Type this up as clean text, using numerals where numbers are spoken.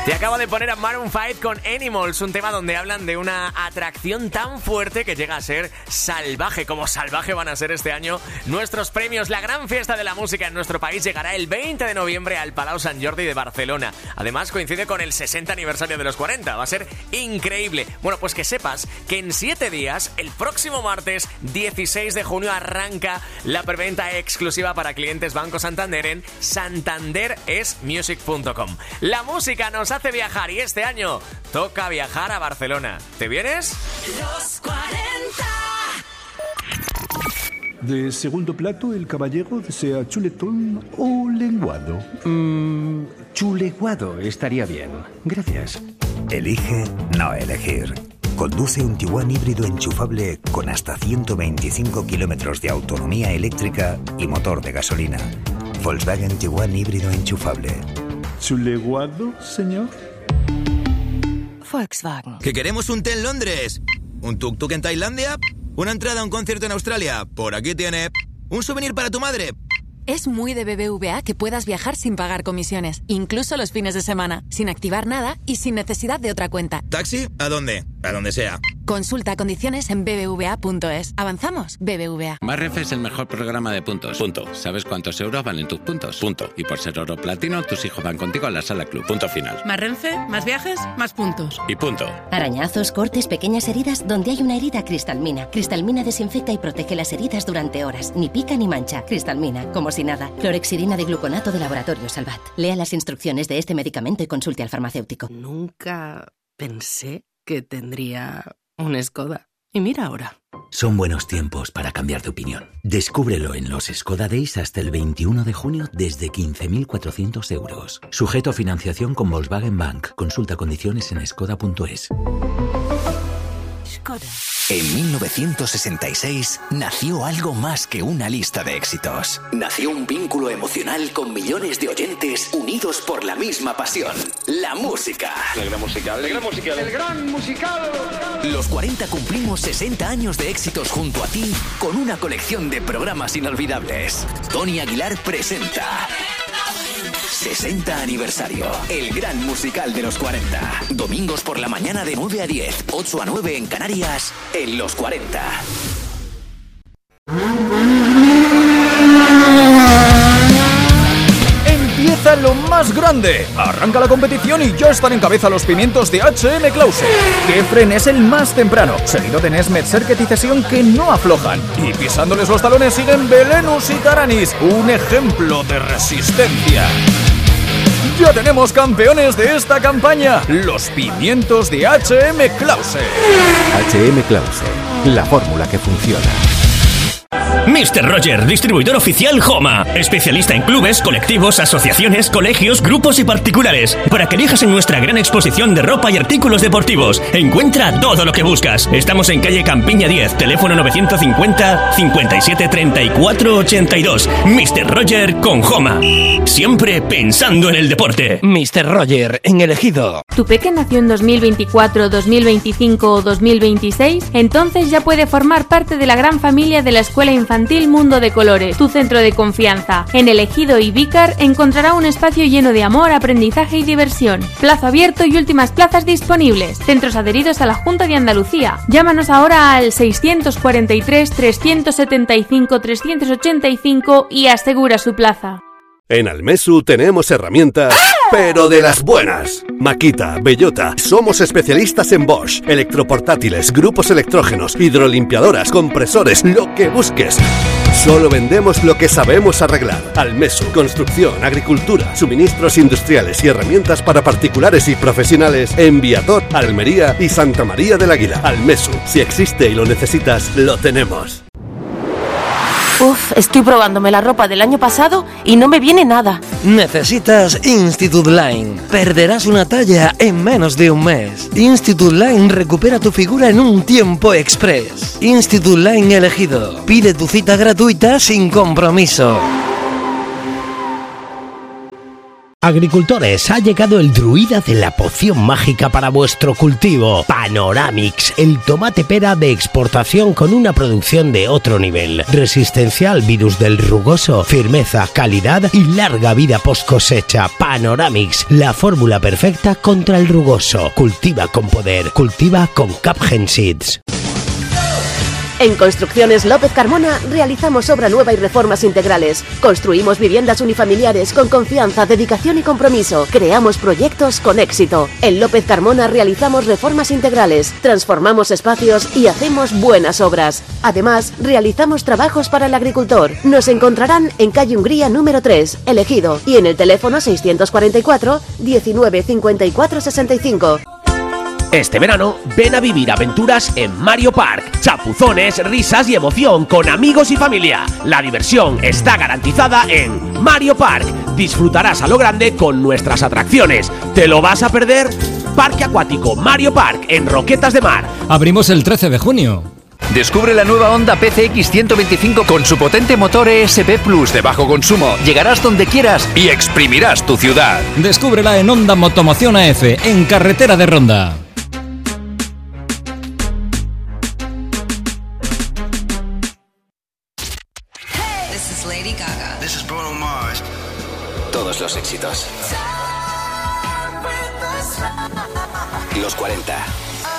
Te acabo de poner a Maroon 5 con Animals, un tema donde hablan de una atracción tan fuerte que llega a ser salvaje. Como salvaje van a ser este año nuestros premios. La gran fiesta de la música en nuestro país llegará el 20 de noviembre al Palau Sant Jordi de Barcelona. Además coincide con el 60 aniversario de los 40. Va a ser increíble. Bueno, pues que sepas que en 7 días, el próximo martes 16 de junio, arranca la preventa exclusiva para clientes Banco Santander en santanderesmusic.com. La música nos hace viajar y este año toca viajar a Barcelona. ¿Te vienes? Los 40. De segundo plato, el caballero desea chuletón o lenguado. Chuleguado estaría bien. Gracias. Elige no elegir. Conduce un Tiguan híbrido enchufable con hasta 125 kilómetros de autonomía eléctrica y motor de gasolina. Volkswagen Tiguan híbrido enchufable. ¿Chuleguado, señor? Volkswagen. ¿Que queremos un té en Londres? ¿Un tuk-tuk en Tailandia? ¿Una entrada a un concierto en Australia? Por aquí tiene. ¿Un souvenir para tu madre? Es muy de BBVA que puedas viajar sin pagar comisiones, incluso los fines de semana, sin activar nada y sin necesidad de otra cuenta. ¿Taxi? ¿A dónde? A donde sea. Consulta condiciones en bbva.es. ¿Avanzamos? BBVA. Marref es el mejor programa de puntos. Punto. ¿Sabes cuántos euros valen tus puntos? Punto. Y por ser oro platino, tus hijos van contigo a la sala club. Punto final. Más Renfe, más viajes, más puntos. Y punto. Arañazos, cortes, pequeñas heridas. Donde hay una herida, Cristalmina. Cristalmina desinfecta y protege las heridas durante horas. Ni pica ni mancha. Cristalmina, como si nada. Clorexidina de gluconato de Laboratorio Salvat. Lea las instrucciones de este medicamento y consulte al farmacéutico. Nunca pensé que tendría un Skoda. Y mira ahora. Son buenos tiempos para cambiar de opinión. Descúbrelo en los Skoda Days hasta el 21 de junio desde 15.400 euros. Sujeto a financiación con Volkswagen Bank. Consulta condiciones en skoda.es. Skoda. En 1966 nació algo más que una lista de éxitos. Nació un vínculo emocional con millones de oyentes unidos por la misma pasión, la música. El gran musical. El gran musical. El gran musical. Los 40 cumplimos 60 años de éxitos junto a ti con una colección de programas inolvidables. Tony Aguilar presenta 60 aniversario, el gran musical de los 40. Domingos por la mañana de 9 a 10, 8 a 9 en Canarias, en los 40. Empieza lo más grande. Arranca la competición y ya están en cabeza los pimientos de H.M. Clause. Kefren es el más temprano, seguido de Nesmet, Serket y Cesión, que no aflojan. Y pisándoles los talones siguen Belenus y Taranis, un ejemplo de resistencia. Ya tenemos campeones de esta campaña, los pimientos de H.M. Clause. H.M. Clause, la fórmula que funciona. Mr. Roger, distribuidor oficial Homa. Especialista en clubes, colectivos, asociaciones, colegios, grupos y particulares. Para que elijas en nuestra gran exposición de ropa y artículos deportivos. Encuentra todo lo que buscas. Estamos en calle Campiña 10, teléfono 950 57 34 82. Mr. Roger con Homa. Siempre pensando en el deporte. Mr. Roger, en el Ejido. ¿Tu peque nació en 2024, 2025 o 2026? Entonces ya puede formar parte de la gran familia de la Escuela Infantil Mundo de Colores, tu centro de confianza. En El Ejido y Vícar encontrará un espacio lleno de amor, aprendizaje y diversión. Plazo abierto y últimas plazas disponibles. Centros adheridos a la Junta de Andalucía. Llámanos ahora al 643 375 385 y asegura su plaza. En Almesu tenemos herramientas, pero de las buenas. Makita, Bellota, somos especialistas en Bosch, electroportátiles, grupos electrógenos, hidrolimpiadoras, compresores, lo que busques. Solo vendemos lo que sabemos arreglar. Almesu, construcción, agricultura, suministros industriales y herramientas para particulares y profesionales en Viator, Almería y Santa María del Águila. Almesu, si existe y lo necesitas, lo tenemos. Uf, estoy probándome la ropa del año pasado y no me viene nada. Necesitas Institute Line. Perderás una talla en menos de un mes. Institute Line recupera tu figura en un tiempo express. Institute Line elegido. Pide tu cita gratuita sin compromiso. Agricultores, ha llegado el druida de la poción mágica para vuestro cultivo. Panoramix, el tomate pera de exportación con una producción de otro nivel. Resistencia al virus del rugoso, firmeza, calidad y larga vida post cosecha. Panoramix, la fórmula perfecta contra el rugoso. Cultiva con poder, cultiva con Capgen Seeds. En Construcciones López Carmona realizamos obra nueva y reformas integrales. Construimos viviendas unifamiliares con confianza, dedicación y compromiso. Creamos proyectos con éxito. En López Carmona realizamos reformas integrales, transformamos espacios y hacemos buenas obras. Además, realizamos trabajos para el agricultor. Nos encontrarán en calle Hungría número 3, El Ejido, y en el teléfono 644 19 54 65. Este verano, ven a vivir aventuras en Mario Park. Chapuzones, risas y emoción con amigos y familia. La diversión está garantizada en Mario Park. Disfrutarás a lo grande con nuestras atracciones. ¿Te lo vas a perder? Parque Acuático Mario Park en Roquetas de Mar. Abrimos el 13 de junio. Descubre la nueva Honda PCX 125 con su potente motor ESP Plus de bajo consumo. Llegarás donde quieras y exprimirás tu ciudad. Descúbrela en Honda Motomoción AF, en carretera de Ronda. Todos los éxitos. Los 40.